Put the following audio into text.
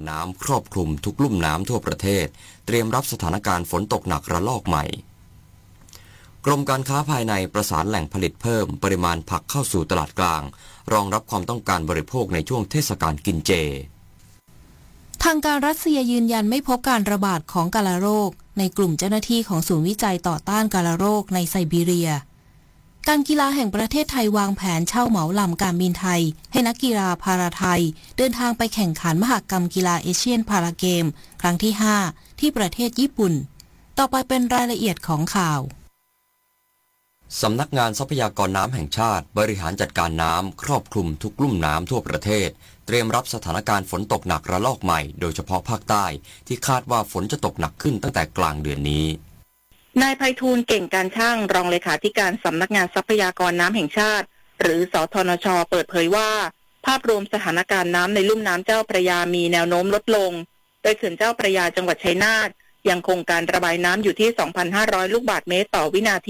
น้ำครอบคลุมทุกลุ่มน้ำทั่วประเทศเตรียมรับสถานการณ์ฝนตกหนักระลอกใหม่กรมการค้าภายในประสานแหล่งผลิตเพิ่มปริมาณผักเข้าสู่ตลาดกลางรองรับความต้องการบริโภคในช่วงเทศกาลกินเจทางการรัสเซียยืนยันไม่พบการระบาดของกาฬโรคในกลุ่มเจ้าหน้าที่ของศูนย์วิจัยต่อต้านกาฬโรคในไซบีเรียการกีฬาแห่งประเทศไทยวางแผนเช่าเหมาลำการบินไทยให้นักกีฬาพาราไทยเดินทางไปแข่งขันมหกรรมกีฬาเอเชียนพาราเกมครั้งที่ 5 ที่ประเทศญี่ปุ่นต่อไปเป็นรายละเอียดของข่าวสำนักงานทรัพยากรน้ำแห่งชาติบริหารจัดการน้ำครอบคลุมทุกลุ่มน้ำทั่วประเทศเตรียมรับสถานการณ์ฝนตกหนักระลอกใหม่โดยเฉพาะภาคใต้ที่คาดว่าฝนจะตกหนักขึ้นตั้งแต่กลางเดือนนี้นายไพฑูรย์เก่งการช่างรองเลขาธิการสำนักงานทรัพยากรน้ำแห่งชาติหรือสธนช.เปิดเผยว่าภาพรวมสถานการณ์น้ำในลุ่มน้ำเจ้าพระยามีแนวโน้มลดลงโดยเขื่อนเจ้าพระยาจังหวัดชัยนาทยังคงการระบายน้ำอยู่ที่ 2,500 ลูกบาศก์เมตรต่อวินาที